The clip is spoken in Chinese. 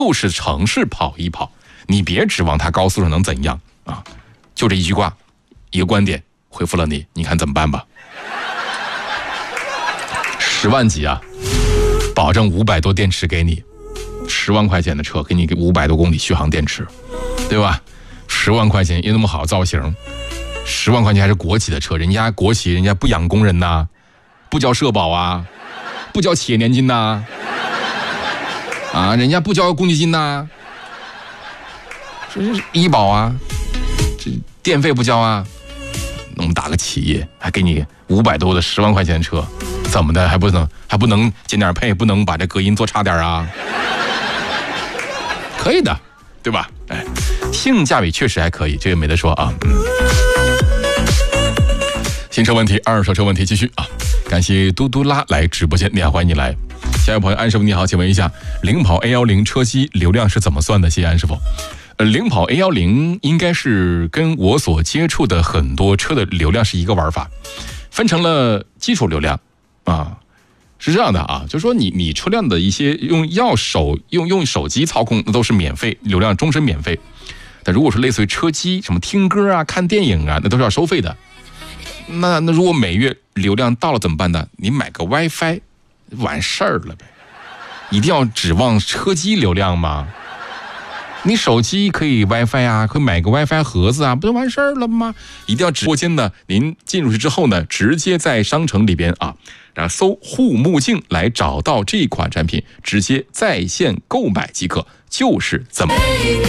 就是城市跑一跑，你别指望它高速上能怎样啊！就这一句话，一个观点回复了你，你看怎么办吧？10万级啊，保证500多电池给你，10万块钱的车给你500多公里续航电池，对吧？10万块钱也那么好造型，10万块钱还是国企的车，人家国企人家不养工人呐，不交社保啊，不交企业年金呐，啊，人家不交公积金呐，这是医保啊，这电费不交啊，我们打个企业还给你500多的10万块钱的车，怎么的还不能减点配，不能把这隔音做差点啊？可以的，对吧？哎，性价比确实还可以，这个没得说啊。新车问题，二手车问题继续啊！感谢嘟嘟拉来直播间，你好，欢迎你来。下一位朋友安师傅你好，请问一下，领跑 A10 车机流量是怎么算的？谢谢安师傅。领跑 A10 应该是跟我所接触的很多车的流量是一个玩法，分成了基础流量啊，是这样的啊，就是说你车辆的一些用手机操控那都是免费，流量终身免费。但如果是类似于车机什么听歌啊、看电影啊，那都是要收费的。那如果每月流量到了怎么办呢？你买个 WiFi 完事儿了呗，一定要指望车机流量吗？你手机可以 WiFi 啊，可以买个 WiFi 盒子啊，不就完事儿了吗？一定要直播间呢，您进入去之后呢，直接在商城里边啊，然后搜护目镜来找到这款产品，直接在线购买即可，就是这么。